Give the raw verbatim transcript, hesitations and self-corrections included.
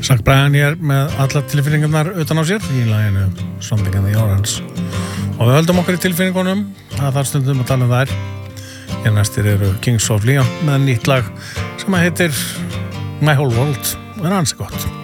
Zach Bryan hér með allar tilfinningarnar utan á sér í laginu Something in the Orange og við höldum okkur í tilfinningunum það þarf stundum að tala um þær hér næstir eru Kings of Leon með nýtt lag sem heitir My Whole World og er ansi gott